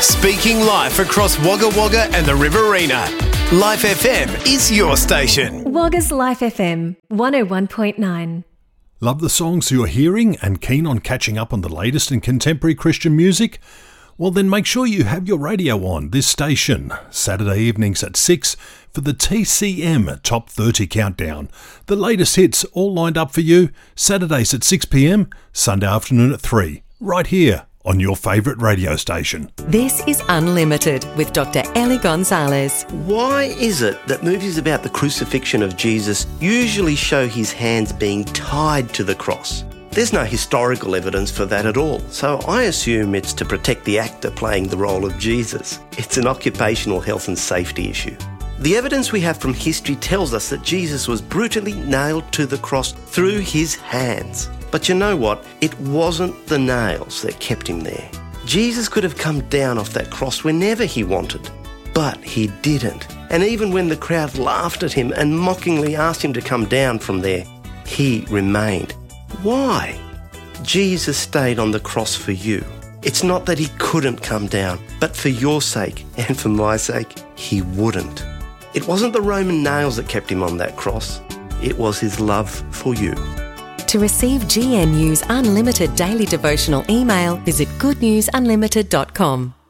Speaking life across Wagga Wagga and the Riverina. Life FM is your station. Wagga's Life FM 101.9. Love the songs you're hearing and keen on catching up on the latest in contemporary Christian music? Well, then make sure you have your radio on this station, Saturday evenings at 6 for the TCM Top 30 Countdown. The latest hits all lined up for you, Saturdays at 6 p.m, Sunday afternoon at 3, right here on your favourite radio station. This is Unlimited with Dr. Ellie Gonzalez. Why is it that movies about the crucifixion of Jesus usually show his hands being tied to the cross? There's no historical evidence for that at all, so I assume it's to protect the actor playing the role of Jesus. It's an occupational health and safety issue. The evidence we have from history tells us that Jesus was brutally nailed to the cross through his hands. But you know what? It wasn't the nails that kept him there. Jesus could have come down off that cross whenever he wanted, but he didn't. And even when the crowd laughed at him and mockingly asked him to come down from there, he remained. Why? Jesus stayed on the cross for you. It's not that he couldn't come down, but for your sake and for my sake, he wouldn't. It wasn't the Roman nails that kept him on that cross. It was his love for you. To receive GNU's Unlimited daily devotional email, visit goodnewsunlimited.com.